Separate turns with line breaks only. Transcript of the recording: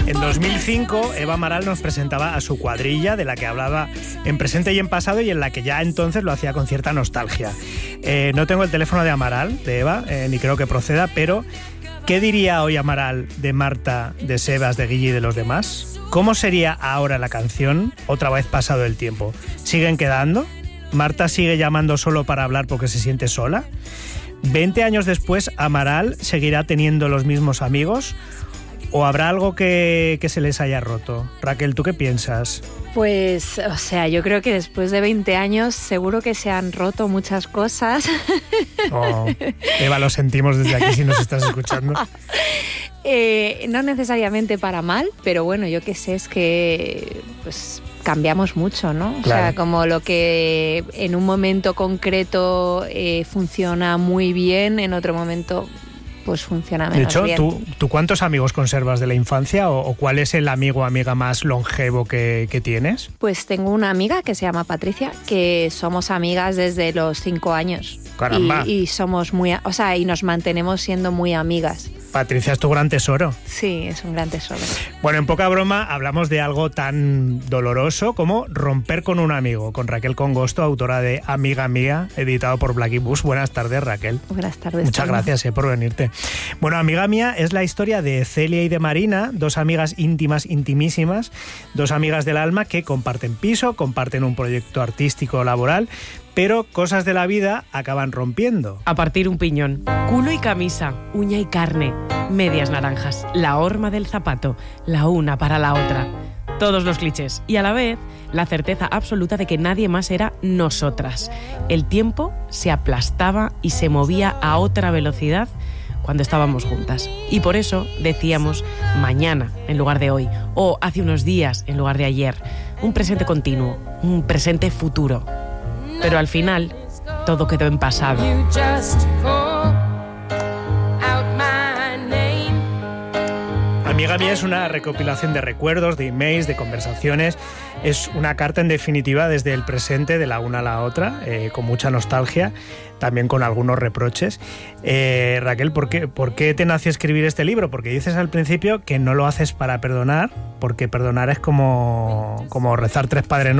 En 2005, Eva Amaral nos presentaba a su cuadrilla, de la que hablaba en presente y en pasado, y en la que ya entonces lo hacía con cierta nostalgia. No tengo el teléfono de Amaral, de Eva, ni creo que proceda, pero ¿qué diría hoy Amaral de Marta, de Sebas, de Guille y de los demás? ¿Cómo sería ahora la canción, otra vez pasado el tiempo? ¿Siguen quedando? ¿Marta sigue llamando solo para hablar porque se siente sola? ¿20 años después Amaral seguirá teniendo los mismos amigos? ¿O habrá algo que se les haya roto? Raquel, ¿tú qué piensas?
Pues, o sea, yo creo que después de 20 años seguro que se han roto muchas cosas.
Oh, Eva, lo sentimos desde aquí si nos estás escuchando.
No necesariamente para mal, pero bueno, yo qué sé, es que pues cambiamos mucho, ¿no? Claro. O sea, como lo que en un momento concreto funciona muy bien, en otro momento pues funciona menos bien.
De hecho, ¿tú cuántos amigos conservas de la infancia o cuál es el amigo o amiga más longevo que tienes?
Pues tengo una amiga que se llama Patricia, que somos amigas desde los 5 años.
¡Caramba!
Y somos muy, o sea, y nos mantenemos siendo muy amigas.
Patricia es tu gran tesoro.
Sí, es un gran tesoro.
Bueno, en poca broma hablamos de algo tan doloroso como romper con un amigo, con Raquel Congosto, autora de Amiga Mía, editado por Blacky Bus. Buenas tardes, Raquel.
Buenas tardes.
Muchas gracias por venirte. Bueno, Amiga Mía es la historia de Celia y de Marina, dos amigas íntimas, intimísimas, dos amigas del alma que comparten piso, comparten un proyecto artístico laboral, pero cosas de la vida acaban rompiendo.
A partir un piñón, culo y camisa, uña y carne, medias naranjas, la horma del zapato, la una para la otra. Todos los clichés y a la vez la certeza absoluta de que nadie más era nosotras. El tiempo se aplastaba y se movía a otra velocidad cuando estábamos juntas. Y por eso decíamos mañana en lugar de hoy, o hace unos días en lugar de ayer. Un presente continuo, un presente futuro. Pero al final, todo quedó en pasado.
Amiga Mía es una recopilación de recuerdos, de emails, de conversaciones. Es una carta, en definitiva, desde el presente, de la una a la otra, con mucha nostalgia, también con algunos reproches. Raquel, ¿por qué te nació escribir este libro? Porque dices al principio que no lo haces para perdonar, porque perdonar es como rezar 3 Padres Nuestros.